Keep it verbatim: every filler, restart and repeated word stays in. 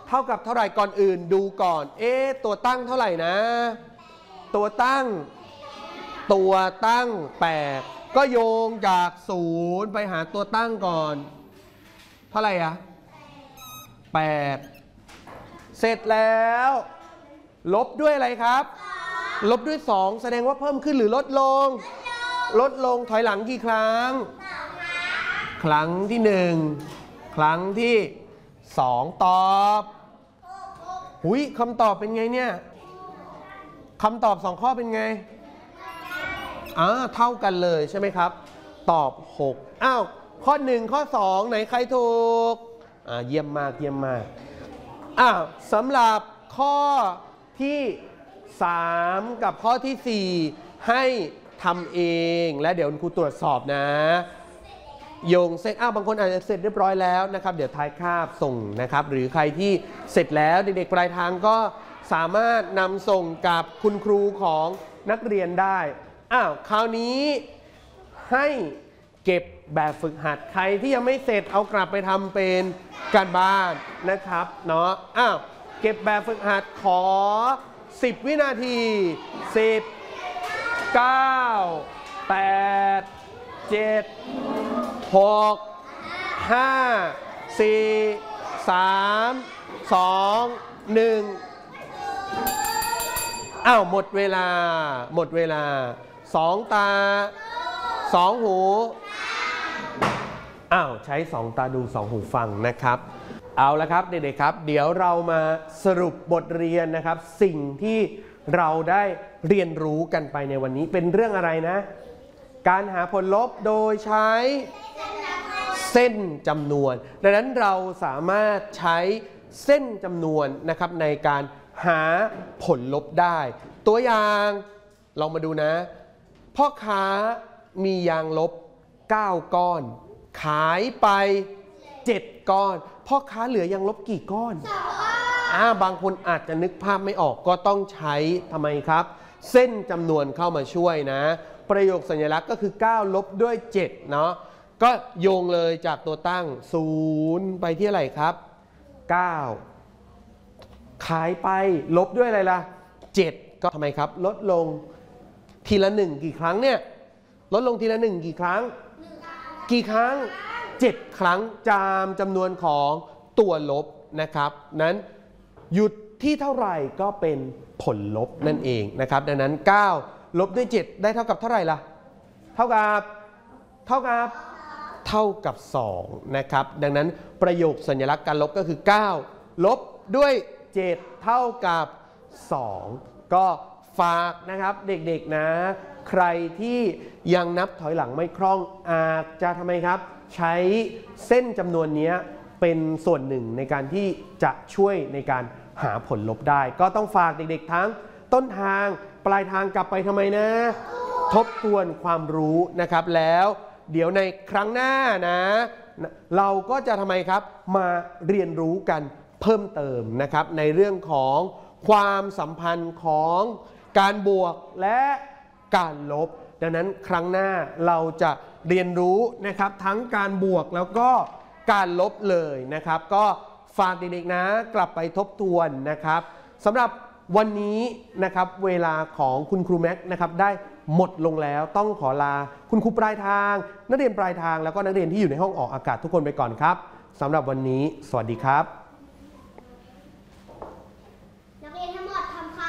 เท่ากับเท่าไหร่ก่อนอื่นดูก่อนเอ๊ะตัวตั้งเท่าไหร่นะตัวตั้งตัวตั้งแปดก็โยงจากศูนย์ไปหาตัวตั้งก่อนเท่าไหร่อะแปดเสร็จแล้วลบด้วยอะไรครับลบด้วยสองแสดงว่าเพิ่มขึ้นหรือลดลงลดลงถอยหลังกี่ครั้งครั้งที่หนึ่งครั้งที่สองตอบหุยคำตอบเป็นไงเนี่ยคำตอบสองข้อเป็นไงอ่าเท่ากันเลยใช่ไหมครับตอบหกอ้าวข้อหนึ่งข้อสองไหนใครถูกอ่าเยี่ยมมากเยี่ยมมากอ้าวสำหรับข้อที่สามกับข้อที่สี่ให้ทำเองและเดี๋ยวครูตรวจสอบนะโยงเสร็จอ้าวบางคนอาจจะเสร็จเรียบร้อยแล้วนะครับเดี๋ยวท้ายคาบส่งนะครับหรือใครที่เสร็จแล้วเด็กๆปลายทางก็สามารถนำส่งกับคุณครูของนักเรียนได้อ้าวคราวนี้ให้เก็บแบบฝึกหัดใครที่ยังไม่เสร็จเอากลับไปทำเป็นการบ้านนะครับเนาะอ้าวเก็บแบบฝึกหัดขอสิบวินาทีสิบ เก้า แปด เจ็ด หก ห้า สี่ สาม สอง หนึ่งอ้าวหมดเวลาหมดเวลาสองตาสองหูอ้าวใช้สองตาดูสองหูฟังนะครับเอาละครับเด็กๆครับเดี๋ยวเรามาสรุปบทเรียนนะครับสิ่งที่เราได้เรียนรู้กันไปในวันนี้เป็นเรื่องอะไรนะการหาผลลบโดยใช้เส้นจำนวนดังนั้นเราสามารถใช้เส้นจำนวนนะครับในการหาผลลบได้ตัวอย่างลองมาดูนะพ่อค้ามียางลบเก้าก้อนขายไปเจ็ดก้อนพ่อค้าเหลือยางลบกี่ก้อนอ่าบางคนอาจจะนึกภาพไม่ออกก็ต้องใช้ทำไมครับเส้นจำนวนเข้ามาช่วยนะประโยคสัญลักษณ์ก็คือเก้าลบด้วยเจ็ดเนาะก็โยงเลยจากตัวตั้งศูนย์ไปที่อะไรครับเก้าขายไปลบด้วยอะไรล่ะเจ็ดก็ทำไมครับลดลงทีละหนึ่งกี่ครั้งเนี่ยลดลงทีละหนึ่งกี่ครั้งกี่ครั้งเจ็ดครั้งตามจำนวนของตัวลบนะครับนั้นหยุดที่เท่าไหร่ก็เป็นผลลบนั่นเองนะครับดังนั้นเก้าลบด้วยเจ็ดได้เท่ากับเท่าไหร่ล่ะเท่ากับเท่ากับเท่ากับสองนะครับดังนั้นประโยคสัญลักษณ์การลบก็คือเก้าลบด้วยเจ็ดเท่ากับสองก็ฝากนะครับเด็กๆนะใครที่ยังนับถอยหลังไม่คล่องอาจจะทำไมครับใช้เส้นจำนวนนี้เป็นส่วนหนึ่งในการที่จะช่วยในการหาผลลบได้ก็ต้องฝากเด็กๆทั้งต้นทางปลายทางกลับไปทำไมนะทบทวนความรู้นะครับแล้วเดี๋ยวในครั้งหน้านะเราก็จะทำไมครับมาเรียนรู้กันเพิ่มเติมนะครับในเรื่องของความสัมพันธ์ของการบวกและการลบดังนั้นครั้งหน้าเราจะเรียนรู้นะครับทั้งการบวกแล้วก็การลบเลยนะครับก็ฝากเด็กๆนะกลับไปทบทวนนะครับสำหรับวันนี้นะครับเวลาของคุณครูแม็กนะครับได้หมดลงแล้วต้องขอลาคุณครูปลายทางนักเรียนปลายทางแล้วก็นักเรียนที่อยู่ในห้องออกอากาศทุกคนไปก่อนครับสำหรับวันนี้สวัสดีครับ